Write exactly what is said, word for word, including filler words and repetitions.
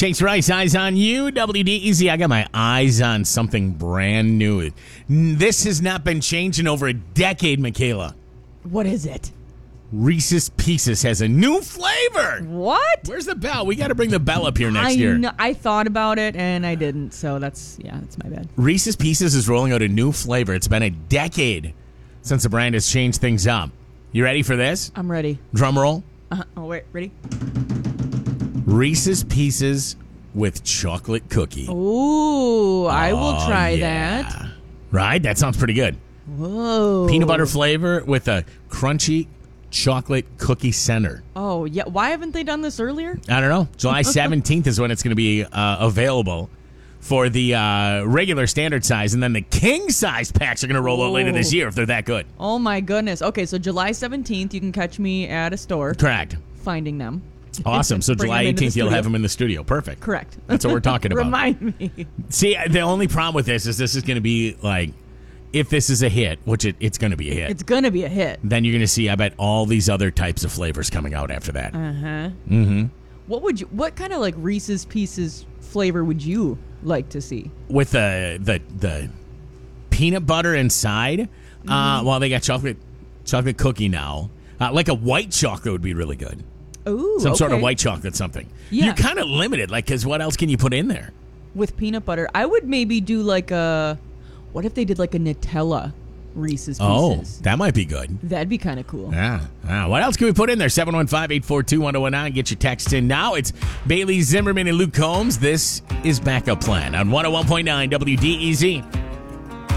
Chase Rice, eyes on you. W D E Z. I got my eyes on something brand new. This has not been changed in over a decade, Michaela. What is it? Reese's Pieces has a new flavor. What? Where's the bell? We got to bring the bell up here next I year. Kn- I thought about it and I didn't, so that's, yeah, that's my bad. Reese's Pieces is rolling out a new flavor. It's been a decade since the brand has changed things up. You ready for this? I'm ready. Drum roll. Uh, oh, wait, ready? Reese's Pieces with chocolate cookie. Ooh, I will Oh, try yeah. that. Right? That sounds pretty good. Whoa. Peanut butter flavor with a crunchy chocolate cookie center. Oh, yeah. Why haven't they done this earlier? I don't know. July seventeenth is when it's going to be uh, available for the uh, regular standard size. And then the king size packs are going to roll out later this year if they're that good. Oh, my goodness. Okay, so July seventeenth, you can catch me at a store Correct. finding them. Awesome. So Bring July them into the eighteenth, you'll studio. have them in the studio. Perfect. Correct. That's what we're talking about. Remind me. See, the only problem with this is this is going to be like, if this is a hit, which it, it's going to be a hit, It's going to be a hit. then you're going to see, I bet, all these other types of flavors coming out after that. Uh-huh. Mm-hmm. What would you, what kind of like Reese's Pieces flavor would you like to see? With the the the peanut butter inside, Mm-hmm. uh, well, they got chocolate chocolate cookie now. Uh, like a white chocolate would be really good. Ooh, Some sort of okay. white chocolate something. Yeah. You're kind of limited, like, because what else can you put in there? With peanut butter. I would maybe do like a, what if they did like a Nutella Reese's Pieces? Oh, that might be good. That'd be kind of cool. Yeah. yeah. What else can we put in there? seven one five, eight four two, one oh one nine. Get your text in now. It's Bailey Zimmerman and Luke Combs. This is Backup Plan on one oh one point nine W D E Z.